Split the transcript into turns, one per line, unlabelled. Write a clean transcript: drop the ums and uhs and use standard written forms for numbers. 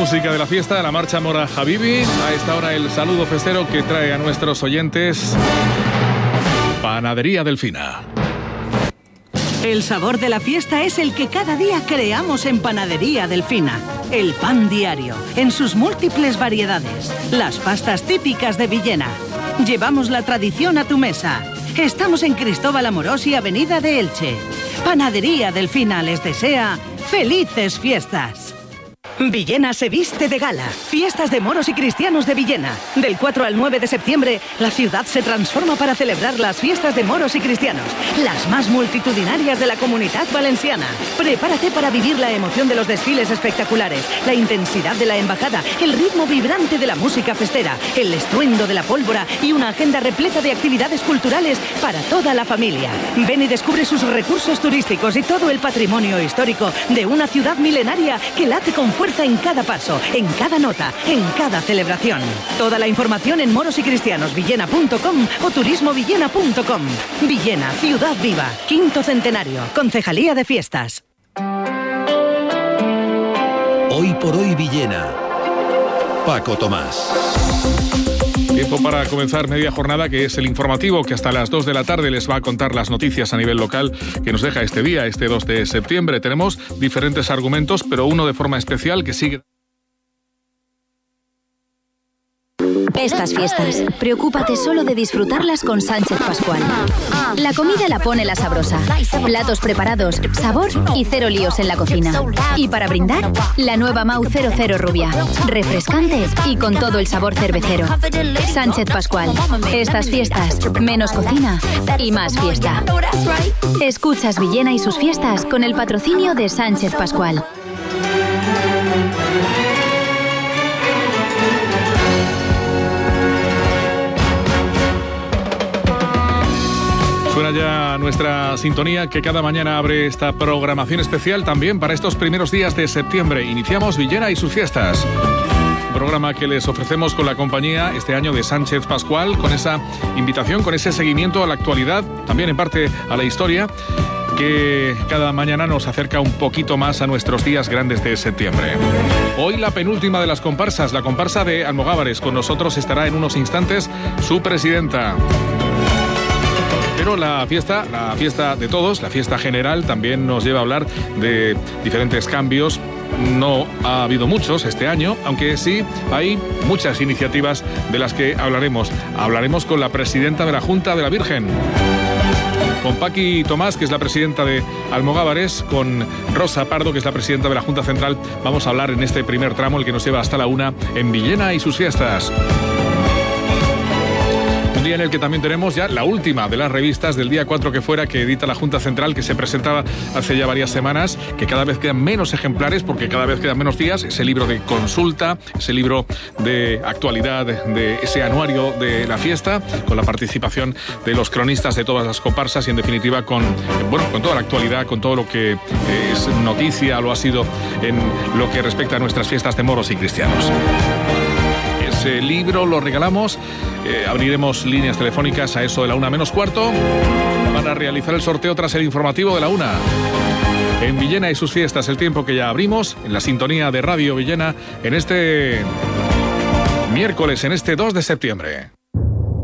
música de la fiesta, la marcha Mora Habibi. A esta hora el saludo festero que trae a nuestros oyentes Panadería Delfina.
El sabor de la fiesta es el que cada día creamos en Panadería Delfina. El pan diario, en sus múltiples variedades. Las pastas típicas de Villena. Llevamos la tradición a tu mesa. Estamos en Cristóbal Amorós y Avenida de Elche. Panadería Delfina les desea felices fiestas. Villena se viste de gala. Fiestas de moros y cristianos de Villena. Del 4 al 9 de septiembre, la ciudad se transforma para celebrar las fiestas de moros y cristianos, las más multitudinarias de la Comunidad Valenciana. Prepárate para vivir la emoción de los desfiles espectaculares, la intensidad de la embajada, el ritmo vibrante de la música festera, el estruendo de la pólvora y una agenda repleta de actividades culturales para toda la familia. Ven y descubre sus recursos turísticos y todo el patrimonio histórico de una ciudad milenaria que late con fuerza en cada paso, en cada nota, en cada celebración. Toda la información en morosycristianosvillena.com o turismovillena.com. Villena, ciudad viva, 5º centenario, Concejalía de Fiestas.
Hoy por hoy Villena. Paco Tomás.
Tiempo para comenzar media jornada, que es el informativo que hasta las 2 de la tarde les va a contar las noticias a nivel local que nos deja este día, este 2 de septiembre. Tenemos diferentes argumentos, pero uno de forma especial que sigue.
Estas fiestas, preocúpate solo de disfrutarlas con Sánchez Pascual. La comida la pone la sabrosa. Platos preparados, sabor y cero líos en la cocina. Y para brindar, la nueva Mau 00 Rubia. Refrescante y con todo el sabor cervecero. Sánchez Pascual. Estas fiestas, menos cocina y más fiesta. Escuchas Villena y sus fiestas con el patrocinio de Sánchez Pascual.
Suena ya nuestra sintonía que cada mañana abre esta programación especial también para estos primeros días de septiembre. Iniciamos Villena y sus fiestas. Programa que les ofrecemos con la compañía este año de Sánchez Pascual, con esa invitación, con ese seguimiento a la actualidad, también en parte a la historia, que cada mañana nos acerca un poquito más a nuestros días grandes de septiembre. Hoy la penúltima de las comparsas, la comparsa de Almogávares. Con nosotros estará en unos instantes su presidenta. Pero la fiesta de todos, la fiesta general, también nos lleva a hablar de diferentes cambios. No ha habido muchos este año, aunque sí hay muchas iniciativas de las que hablaremos. Hablaremos con la presidenta de la Junta de la Virgen, con Paqui Tomás, que es la presidenta de Almogávares, con Rosa Pardo, que es la presidenta de la Junta Central. Vamos a hablar en este primer tramo, el que nos lleva hasta la 1, en Villena y sus fiestas. Día en el que también tenemos ya la última de las revistas del día 4 que fuera, que edita la Junta Central, que se presentaba hace ya varias semanas, que cada vez quedan menos ejemplares porque cada vez quedan menos días. Ese libro de consulta, ese libro de actualidad, de ese anuario de la fiesta, con la participación de los cronistas de todas las comparsas y en definitiva con toda la actualidad, con todo lo que es noticia, lo ha sido en lo que respecta a nuestras fiestas de moros y cristianos. Ese libro lo regalamos. Abriremos líneas telefónicas a eso de la 1 menos cuarto para realizar el sorteo tras el informativo de la 1. En Villena y sus fiestas, el tiempo que ya abrimos en la sintonía de Radio Villena en este miércoles, en este 2 de septiembre.